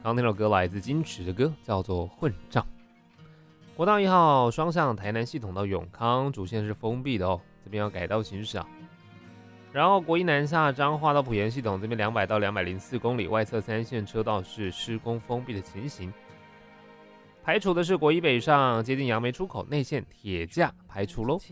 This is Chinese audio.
刚听到歌来自金池的歌，叫做《混账》。国道1号双向台南系统到永康主线是封闭的哦，这边要改道行驶啊。然后国一南下彰化到埔盐系统这边200到204公里，外侧3线车道是施工封闭的情形。排除的是国一北上接近杨梅出口内线铁架排除喽。